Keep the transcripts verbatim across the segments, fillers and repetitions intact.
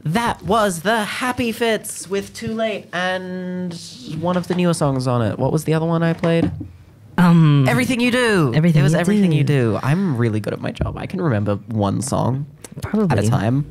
That was the Happy Fits with Too Late and one of the newer songs on it. What was the other one I played? Um, Everything You Do. Everything It was You Everything Do. You Do. I'm really good at my job. I can remember one song Probably. at a time.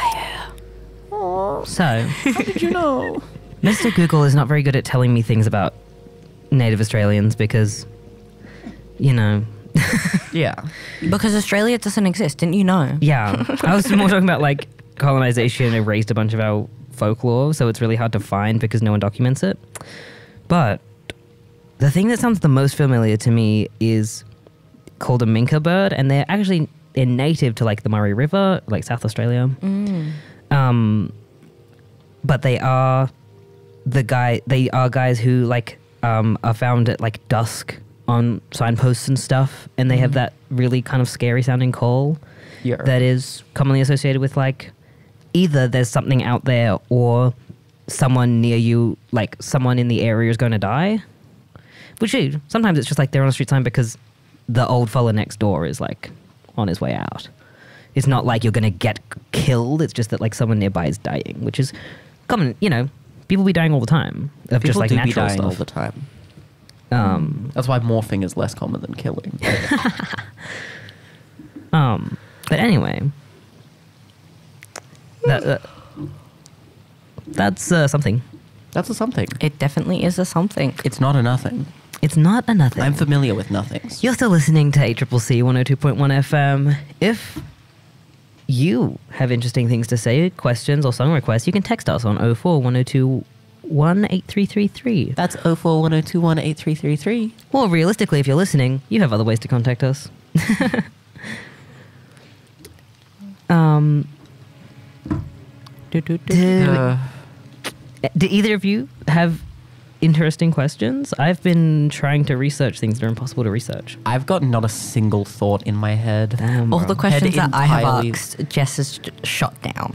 So, How did you know? Mister Google is not very good at telling me things about Native Australians because, you know, Yeah. Because Australia doesn't exist, didn't you know? yeah. I was more talking about like colonization erased a bunch of our folklore, so it's really hard to find because no one documents it. But the thing that sounds the most familiar to me is called a minka bird, and they're actually they're native to like the Murray River, like South Australia. Mm. Um, but they are the guy. They are guys who like um, are found at like dusk on signposts and stuff, and they have that really kind of scary sounding call Yeah. that is commonly associated with like either there's something out there or someone near you, like someone in the area is going to die. Which is, sometimes it's just like they're on a street sign because the old fella next door is like on his way out. It's not like you're going to get killed. It's just that like someone nearby is dying, which is common. You know, people be dying all the time of People just like do be natural dying stuff. all the time. Um, That's why morphing is less common than killing. um, but anyway, that, uh, that's uh, something. That's a something. It definitely is a something. It's not a nothing. It's not a nothing. I'm familiar with nothings. You're still listening to A C C C one oh two point one F M. If you have interesting things to say, questions or song requests, you can text us on oh four one oh two one eight three three three. That's oh four one oh two one eight three three three. Or realistically, if you're listening, you have other ways to contact us. um, Do, do, do. do, Uh, do either of you have interesting questions? I've been trying to research things that are impossible to research. I've got not a single thought in my head. Damn, All bro. the questions Head that I have entirely- asked, Jess has j- shot down.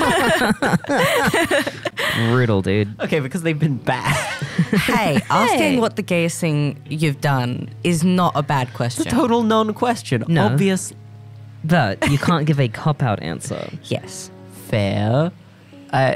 Brutal, dude. Okay, because they've been bad. Hey, asking Hey. what the gayest thing you've done is not a bad question. It's a total non-question. No. Obvious, But you can't give a cop-out answer. Yes. fair. Uh,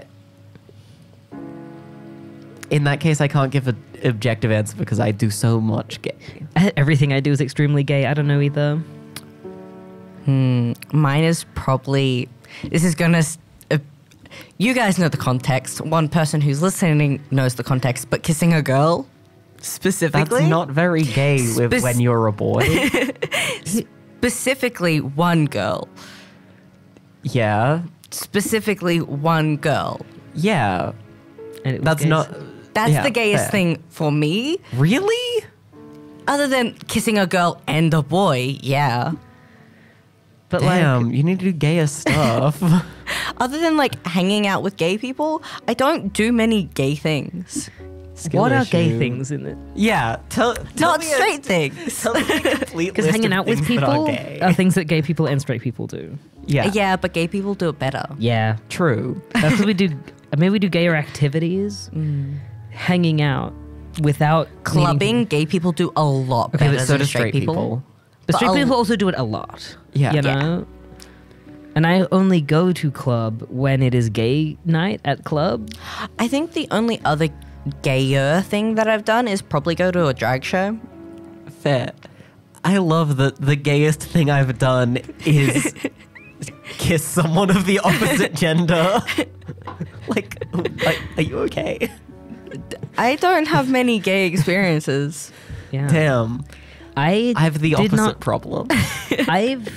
in that case, I can't give an objective answer because I do so much gay. Everything I do is extremely gay. I don't know either. Hmm. Mine is probably. This is gonna. s- Uh, you guys know the context. One person who's listening knows the context, but kissing a girl, specifically. That's not very gay with, Spec- when you're a boy. Specifically, one girl. Yeah. Specifically, one girl. Yeah. And it was That's gay. not... That's yeah, the gayest fair. thing for me. Really? Other than kissing a girl and a boy, yeah. But Damn, like, you need to do gayer stuff. Other than like hanging out with gay people, I don't do many gay things. Skill what are gay issue. things in it? Yeah, tell, tell Not me a- straight things. Tell me a complete Because list hanging of out with things that people are gay. are things that gay people and straight people do. yeah, Yeah, but gay people do it better. Yeah. true. That's what we do. Maybe we do gayer activities. Hanging out without Clubbing, needing- gay people do a lot Okay, better but so than do straight, people. But But straight I'll- people also do it a lot. Yeah. You Yeah. know? And I only go to club when it is gay night at club. I think the only other gayer thing that I've done is probably go to a drag show. Fair. I love that the gayest thing I've done is kiss someone of the opposite gender. like, like, are you okay? I don't have many gay experiences. Yeah. Damn. I I have the did opposite not- problem. I've.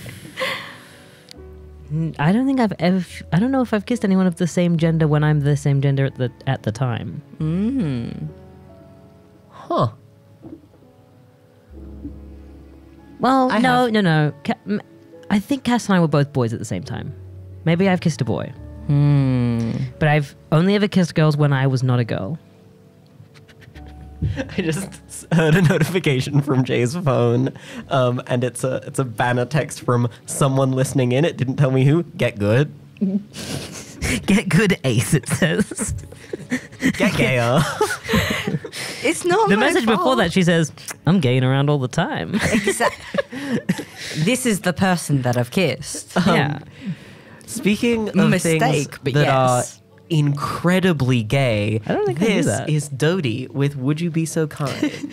I don't think I've ever. I don't know if I've kissed anyone of the same gender when I'm the same gender at the at the time. Mm. Huh. Well, I no, have. no, no. Ca- m- I think Cass and I were both boys at the same time. Maybe I've kissed a boy, Hmm. but I've only ever kissed girls when I was not a girl. I just heard a notification from Jay's phone, um, and it's a it's a banner text from someone listening in. It didn't tell me who. Get good. Get good, Ace. It says. Get gayer. It's not The my message before fault. that, she says, "I'm gaying around all the time." Exact- This is the person that I've kissed. yeah. Speaking of Mistake, things but that yes. are incredibly gay, I don't think I knew this that. is Dodie with Would You Be So Kind?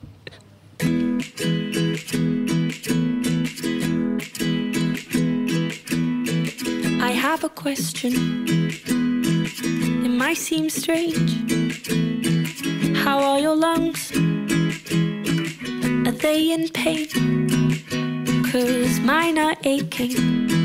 I have a question. It might seem strange. How are your lungs? Are they in pain? 'Cause mine are aching.